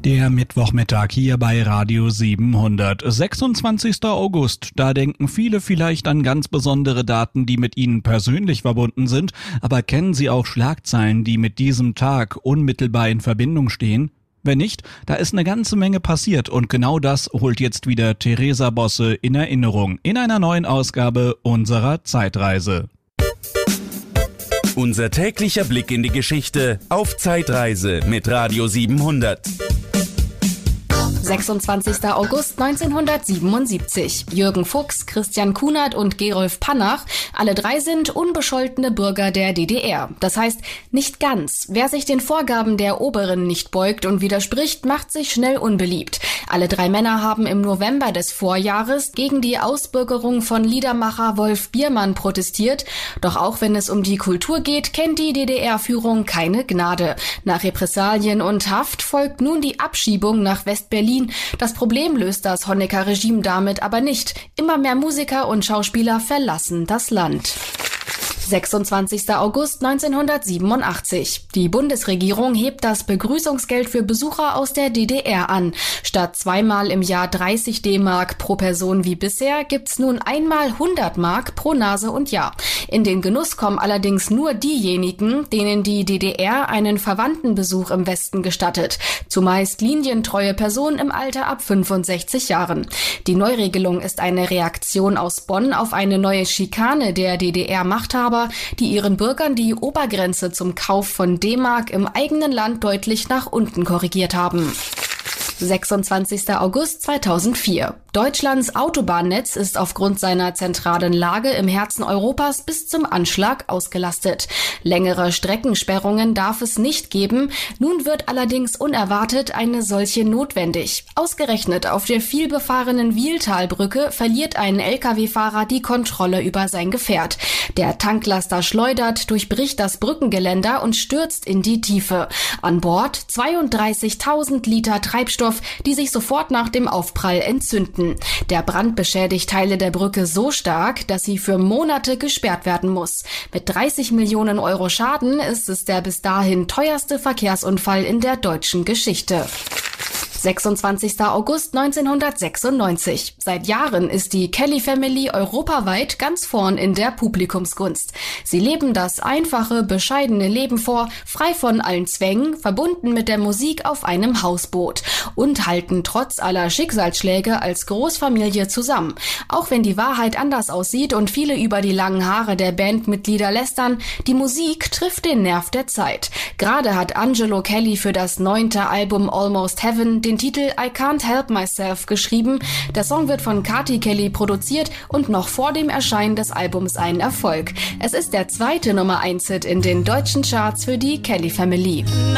Der Mittwochmittag hier bei Radio 700. 26. August. Da denken viele vielleicht an ganz besondere Daten, die mit Ihnen persönlich verbunden sind. Aber kennen Sie auch Schlagzeilen, die mit diesem Tag unmittelbar in Verbindung stehen? Wenn nicht, da ist eine ganze Menge passiert und genau das holt jetzt wieder Theresa Bosse in Erinnerung in einer neuen Ausgabe unserer Zeitreise. Unser täglicher Blick in die Geschichte auf Zeitreise mit Radio 700. 26. August 1977. Jürgen Fuchs, Christian Kunert und Gerolf Pannach, alle drei sind unbescholtene Bürger der DDR. Das heißt, nicht ganz. Wer sich den Vorgaben der Oberen nicht beugt und widerspricht, macht sich schnell unbeliebt. Alle drei Männer haben im November des Vorjahres gegen die Ausbürgerung von Liedermacher Wolf Biermann protestiert. Doch auch wenn es um die Kultur geht, kennt die DDR-Führung keine Gnade. Nach Repressalien und Haft folgt nun die Abschiebung nach West-Berlin. Das Problem löst das Honecker-Regime damit aber nicht. Immer mehr Musiker und Schauspieler verlassen das Land. 26. August 1987. Die Bundesregierung hebt das Begrüßungsgeld für Besucher aus der DDR an. Statt zweimal im Jahr 30 D-Mark pro Person wie bisher gibt's nun einmal 100 Mark pro Nase und Jahr. In den Genuss kommen allerdings nur diejenigen, denen die DDR einen Verwandtenbesuch im Westen gestattet. Zumeist linientreue Personen im Alter ab 65 Jahren. Die Neuregelung ist eine Reaktion aus Bonn auf eine neue Schikane der DDR-Machthaber, die ihren Bürgern die Obergrenze zum Kauf von D-Mark im eigenen Land deutlich nach unten korrigiert haben. 26. August 2004. Deutschlands Autobahnnetz ist aufgrund seiner zentralen Lage im Herzen Europas bis zum Anschlag ausgelastet. Längere Streckensperrungen darf es nicht geben. Nun wird allerdings unerwartet eine solche notwendig. Ausgerechnet auf der vielbefahrenen Wieltalbrücke verliert ein Lkw-Fahrer die Kontrolle über sein Gefährt. Der Tanklaster schleudert, durchbricht das Brückengeländer und stürzt in die Tiefe. An Bord 32.000 Liter Treibstoff, die sich sofort nach dem Aufprall entzünden. Der Brand beschädigt Teile der Brücke so stark, dass sie für Monate gesperrt werden muss. Mit 30 Millionen Euro Schaden ist es der bis dahin teuerste Verkehrsunfall in der deutschen Geschichte. 26. August 1996. Seit Jahren ist die Kelly Family europaweit ganz vorn in der Publikumsgunst. Sie leben das einfache, bescheidene Leben vor, frei von allen Zwängen, verbunden mit der Musik auf einem Hausboot und halten trotz aller Schicksalsschläge als Großfamilie zusammen. Auch wenn die Wahrheit anders aussieht und viele über die langen Haare der Bandmitglieder lästern, die Musik trifft den Nerv der Zeit. Gerade hat Angelo Kelly für das 9. Album Almost Heaven den Titel I Can't Help Myself geschrieben. Der Song wird von Katy Kelly produziert und noch vor dem Erscheinen des Albums ein Erfolg. Es ist der zweite Nummer-1-Hit in den deutschen Charts für die Kelly Family.